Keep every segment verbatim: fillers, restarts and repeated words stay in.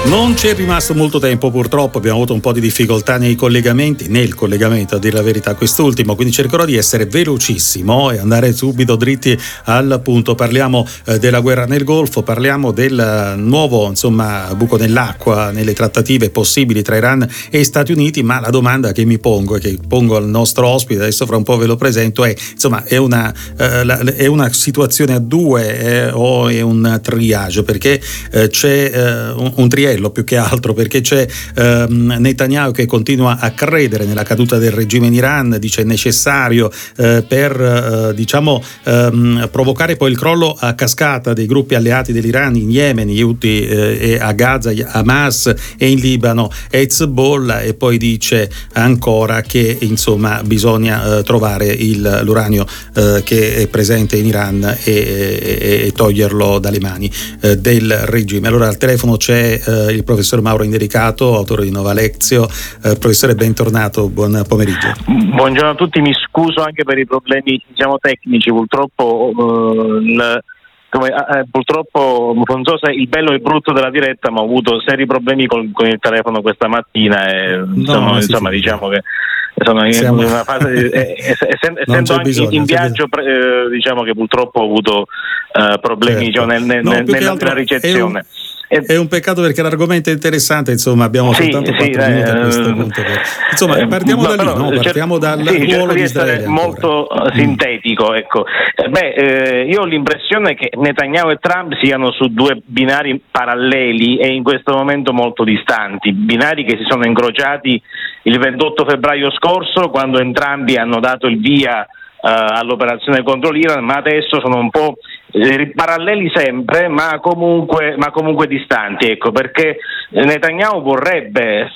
Non ci è rimasto molto tempo, purtroppo abbiamo avuto un po' di difficoltà nei collegamenti, nel collegamento a dire la verità quest'ultimo, quindi cercherò di essere velocissimo e andare subito dritti al punto. Parliamo eh, della guerra nel Golfo, parliamo del nuovo insomma buco nell'acqua nelle trattative possibili tra Iran e Stati Uniti, ma la domanda che mi pongo e che pongo al nostro ospite, adesso fra un po' ve lo presento, è insomma è una, eh, la, è una situazione a due eh, o è un triage, perché eh, c'è eh, un, un triello più che altro, perché c'è ehm, Netanyahu che continua a credere nella caduta del regime in Iran, dice è necessario eh, per eh, diciamo ehm, provocare poi il crollo a cascata dei gruppi alleati dell'Iran in Yemen, gli Houthi eh, e a Gaza, Hamas, e in Libano Hezbollah, e poi dice ancora che insomma bisogna eh, trovare il, l'uranio eh, che è presente in Iran e, e, e toglierlo dalle mani eh, del regime. Allora al telefono c'è eh, il professor Mauro Indelicato, autore di Nova Lezio. Eh, professore, bentornato, buon pomeriggio. Buongiorno a tutti, mi scuso anche per i problemi diciamo tecnici, purtroppo uh, il, come, eh, purtroppo non so se il bello e il brutto della diretta, ma ho avuto seri problemi con, con il telefono questa mattina e no, sono, insomma sì, diciamo che sono in Siamo... una fase di, eh, essendo, essendo anche bisogno, in viaggio eh, diciamo che purtroppo ho avuto uh, problemi certo. diciamo, nel, nel, no, nel, nella ricezione. È un, è un peccato perché l'argomento è interessante, insomma abbiamo sì, soltanto sì, quattro eh, minuti a questo punto. Insomma eh, partiamo no, da lì, però, no? partiamo cer- dal sì, ruolo di Israele. Molto mm. sintetico, ecco. Beh, eh, io ho l'impressione che Netanyahu e Trump siano su due binari paralleli e in questo momento molto distanti, binari che si sono incrociati il ventotto febbraio scorso, quando entrambi hanno dato il via Uh, all'operazione contro l'Iran, ma adesso sono un po' eh, paralleli sempre, ma comunque, ma comunque distanti, ecco, perché Netanyahu vorrebbe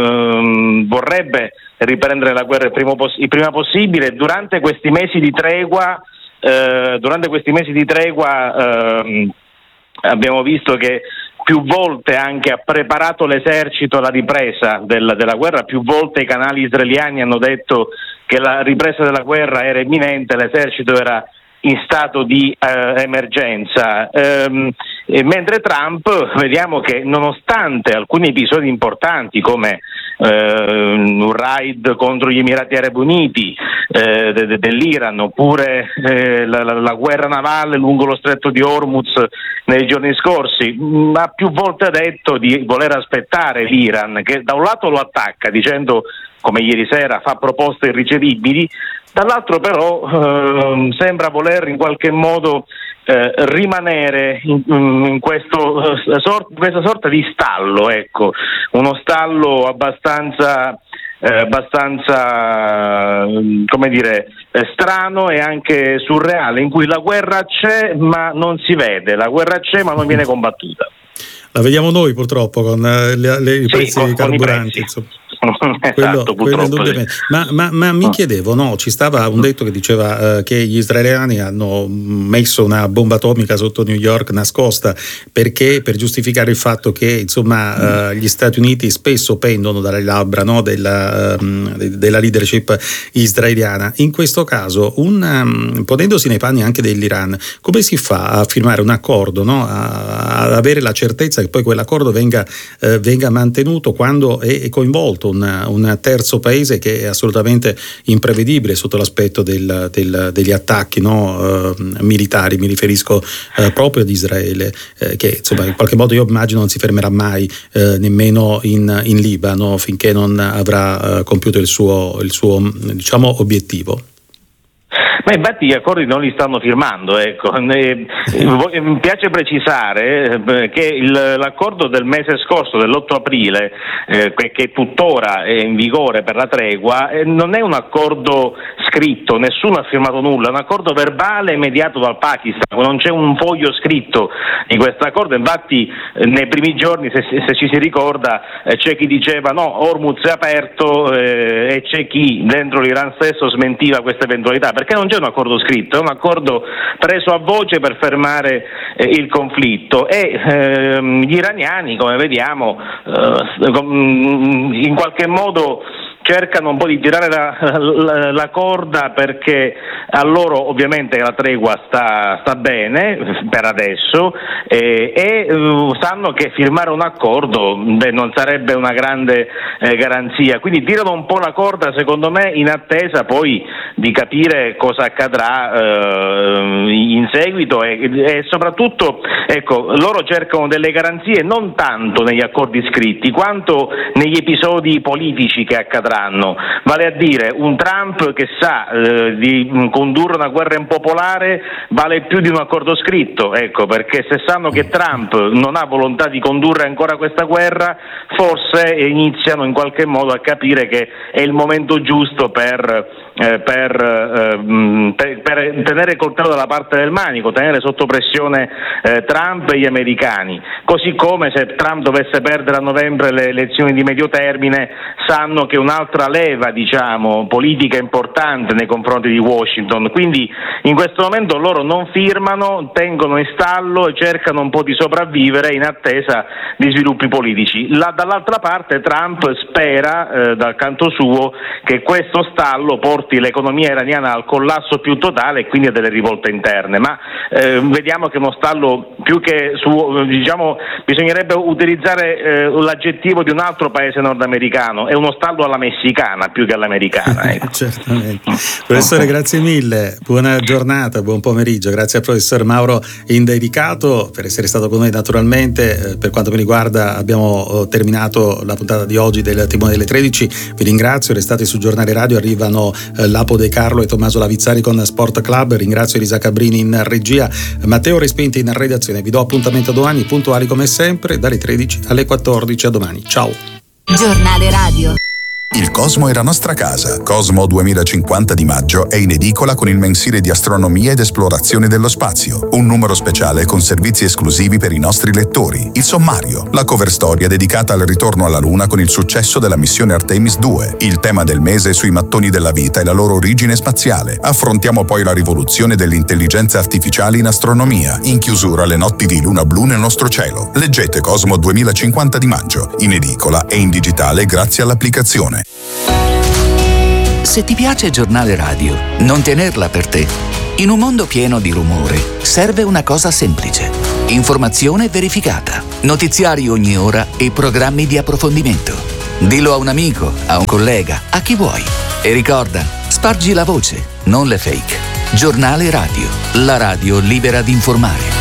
uh, vorrebbe riprendere la guerra il, primo poss- il prima possibile. Durante questi mesi di tregua uh, durante questi mesi di tregua uh, abbiamo visto che più volte anche ha preparato l'esercito alla ripresa del, della guerra, più volte i canali israeliani hanno detto che la ripresa della guerra era imminente, l'esercito era in stato di eh, emergenza, ehm, e mentre Trump vediamo che nonostante alcuni episodi importanti come eh, un raid contro gli Emirati Arabi Uniti eh, de- de- dell'Iran oppure eh, la-, la-, la guerra navale lungo lo stretto di Hormuz nei giorni scorsi, ha più volte detto di voler aspettare l'Iran, che da un lato lo attacca dicendo, come ieri sera, fa proposte irricevibili, dall'altro però eh, sembra voler in qualche modo eh, rimanere in, in, questo, eh, sort, questa sorta di stallo, ecco, uno stallo abbastanza eh, abbastanza come dire eh, strano e anche surreale, in cui la guerra c'è ma non si vede, la guerra c'è ma non viene combattuta. La vediamo noi purtroppo con eh, le, le, i prezzi sì, con, dei carburanti, insomma. Quello, esatto, quello indubbiamente. Ma, ma, ma mi chiedevo, no, ci stava un detto che diceva eh, che gli israeliani hanno messo una bomba atomica sotto New York nascosta, perché per giustificare il fatto che insomma eh, gli Stati Uniti spesso pendono dalle labbra, no, della, um, della leadership israeliana. In questo caso, un, um, ponendosi nei panni anche dell'Iran, come si fa a firmare un accordo, no, ad avere la certezza che poi quell'accordo venga, eh, venga mantenuto quando è, è coinvolto Un, un terzo paese che è assolutamente imprevedibile sotto l'aspetto del, del, degli attacchi, no, eh, militari? Mi riferisco eh, proprio ad Israele, eh, che insomma in qualche modo io immagino non si fermerà mai eh, nemmeno in, in Libano finché non avrà eh, compiuto il suo, il suo diciamo obiettivo. Ma infatti gli accordi non li stanno firmando, ecco. Mi piace precisare che il, l'accordo del mese scorso, dell'otto aprile, eh, che tuttora è in vigore per la tregua, eh, non è un accordo scritto, nessuno ha firmato nulla, è un accordo verbale mediato dal Pakistan, non c'è un foglio scritto di questo accordo. Infatti eh, nei primi giorni, se, se ci si ricorda, eh, c'è chi diceva no, Hormuz è aperto eh, e c'è chi dentro l'Iran stesso smentiva questa eventualità, perché non c'è un accordo scritto, è un accordo preso a voce per fermare eh, il conflitto e ehm, gli iraniani, come vediamo, eh, in qualche modo cercano un po' di tirare la, la, la corda, perché a loro ovviamente la tregua sta, sta bene per adesso eh, e uh, sanno che firmare un accordo beh, non sarebbe una grande eh, garanzia, quindi tirano un po' la corda secondo me in attesa poi di capire cosa accadrà eh, in seguito e, e soprattutto ecco, loro cercano delle garanzie non tanto negli accordi scritti quanto negli episodi politici che accadranno, vale a dire un Trump che sa eh, di condurre una guerra impopolare vale più di un accordo scritto, ecco, perché se sanno che Trump non ha volontà di condurre ancora questa guerra, forse iniziano in qualche modo a capire che è il momento giusto per Eh, per, eh, per, per tenere il coltello dalla parte del manico, tenere sotto pressione eh, Trump e gli americani, così come se Trump dovesse perdere a novembre le elezioni di medio termine, sanno che un'altra leva diciamo politica importante nei confronti di Washington, quindi in questo momento loro non firmano, tengono in stallo e cercano un po' di sopravvivere in attesa di sviluppi politici. La, dall'altra parte Trump spera eh, dal canto suo che questo stallo porti l'economia iraniana al collasso più totale e quindi a delle rivolte interne, ma eh, vediamo che uno stallo più che su, diciamo, bisognerebbe utilizzare eh, l'aggettivo di un altro paese nordamericano, è uno stallo alla messicana più che all'americana. Ecco. Certamente. Professore, grazie mille, buona giornata, buon pomeriggio, grazie al professor Mauro Indelicato per essere stato con noi naturalmente. Per quanto mi riguarda abbiamo terminato la puntata di oggi del Timone delle tredici, vi ringrazio, restate su Giornale Radio, arrivano Lapo De Carlo e Tommaso Lavizzari con Sport Club, ringrazio Elisa Cabrini in regia, Matteo Respinti in redazione, vi do appuntamento domani puntuali come sempre dalle tredici alle quattordici, a domani, ciao. Giornale Radio. Il Cosmo è la nostra casa. Cosmo duemilacinquanta di maggio è in edicola con il mensile di astronomia ed esplorazione dello spazio. Un numero speciale con servizi esclusivi per i nostri lettori. Il sommario, la cover storia dedicata al ritorno alla Luna con il successo della missione Artemis due. Il tema del mese sui mattoni della vita e la loro origine spaziale. Affrontiamo poi la rivoluzione dell'intelligenza artificiale in astronomia. In chiusura le notti di luna blu nel nostro cielo. Leggete Cosmo duemilacinquanta di maggio. In edicola e in digitale grazie all'applicazione. Se ti piace Giornale Radio, non tenerla per te. In un mondo pieno di rumore, serve una cosa semplice. Informazione verificata, notiziari ogni ora e programmi di approfondimento. Dillo a un amico, a un collega, a chi vuoi. E ricorda, spargi la voce, non le fake. Giornale Radio, la radio libera di informare.